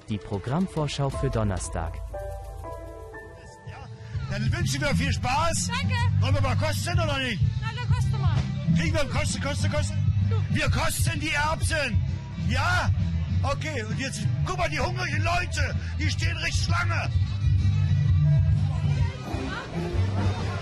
Die Programmvorschau für Donnerstag. Ja, dann wünschen wir viel Spaß. Danke. Wollen wir mal kosten oder nicht? Na, dann koste mal. Kriegen wir kosten? Wir kosten die Erbsen. Ja? Okay, und jetzt, guck mal, die hungrigen Leute, die stehen richtig Schlange.